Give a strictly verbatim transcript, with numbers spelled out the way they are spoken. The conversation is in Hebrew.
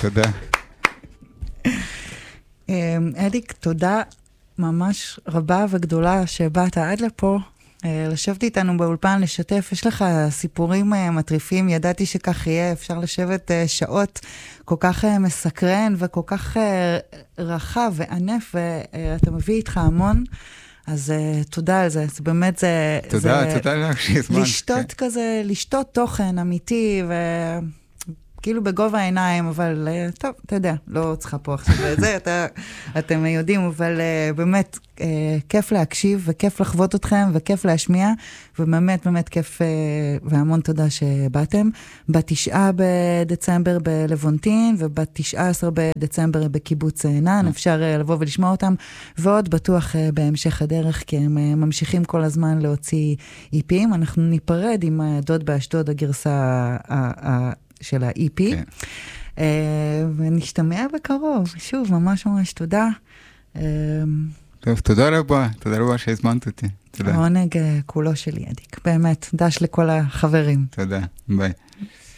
תודה. אדיק, תודה ממש רבה וגדולה שבאת עד לפה, לשבת איתנו באולפן, לשתף. יש לך סיפורים מטריפים, ידעתי שכך יהיה, אפשר לשבת שעות, כל כך מסקרן וכל כך רחב וענף, ואתה מביא איתך המון, אז תודה על זה. זה באמת, זה... תודה, זה תודה לך שהזמנת. לשתות כן. כזה, לשתות תוכן אמיתי ו... כאילו בגובה העיניים, אבל טוב, אתה יודע, לא צריכה פה עכשיו זה, אתה, אתם יודעים, אבל באמת כיף להקשיב, וכיף לחוות אתכם, וכיף להשמיע, ובאמת, באמת כיף, והמון תודה שבאתם. בתשעה בדצמבר בלוונטין, ובתשעה עשר בדצמבר בקיבוץ נען, אפשר לבוא ולשמוע אותם, ועוד בטוח בהמשך הדרך, כי הם ממשיכים כל הזמן להוציא איפים. אנחנו ניפרד עם דוד באשדוד, הגרסה ה... של ה-אי פי, כן. ונשתמע בקרוב. שוב, ממש ממש תודה. טוב, תודה רבה. תודה רבה שהזמנת אותי. תודה. העונג כולו שלי, אדיק. באמת, דש לכל החברים. תודה. ביי.